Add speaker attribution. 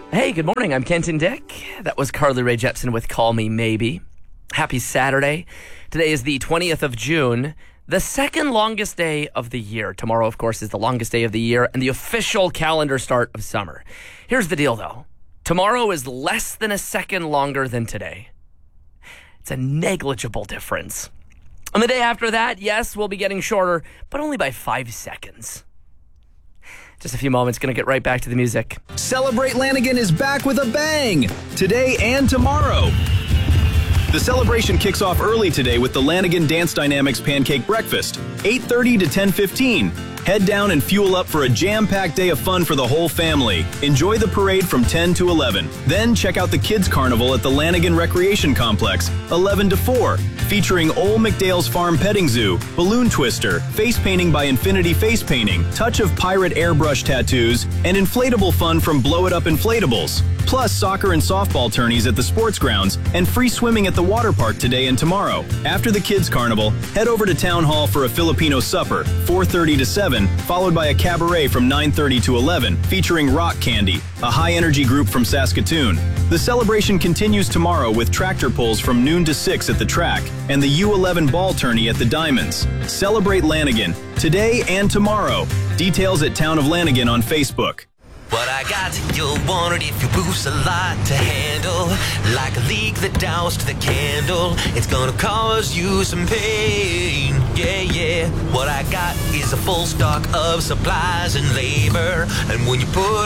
Speaker 1: Hey, good morning. I'm Kenton Dick. That was Carly Rae Jepsen with Call Me Maybe. Happy Saturday. Today is the 20th of June, the second longest day of the year. Tomorrow, of course, is the longest day of the year and the official calendar start of summer. Here's the deal, though. Tomorrow is less than a second longer than today. It's a negligible difference. And the day after that, yes, we'll be getting shorter, but only by 5 seconds. Just a few moments, going to get right back to the music.
Speaker 2: Celebrate Lanigan is back with a bang, today and tomorrow. The celebration kicks off early today with the Lanigan Dance Dynamics Pancake Breakfast, 8:30 to 10:15. Head down and fuel up for a jam-packed day of fun for the whole family. Enjoy the parade from 10 to 11. Then check out the Kids Carnival at the Lanigan Recreation Complex, 11 to 4, featuring Ole McDale's Farm Petting Zoo, Balloon Twister, face painting by Infinity Face Painting, touch of pirate airbrush tattoos, and inflatable fun from Blow It Up Inflatables. Plus soccer and softball tourneys at the sports grounds and free swimming at the water park today and tomorrow. After the Kids Carnival, head over to Town Hall for a Filipino supper, 4:30 to 7, followed by a cabaret from 9:30 to 11, featuring Rock Candy, a high-energy group from Saskatoon. The celebration continues tomorrow with tractor pulls from noon to 6 at the track and the U11 ball tourney at the Diamonds. Celebrate Lanigan, today and tomorrow. Details at Town of Lanigan on Facebook.
Speaker 3: What I got, you'll want it if you boost a lot to handle. Like a leak that doused the candle, it's gonna cause you some pain. Yeah. What I got is a full stock of supplies and labor. And when you put